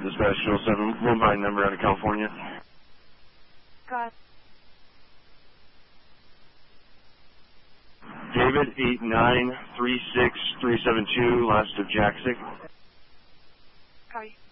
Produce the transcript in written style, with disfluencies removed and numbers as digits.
Dispatch 207, one by number out of California. Go ahead. David 8936372, last of Jackson. Copy.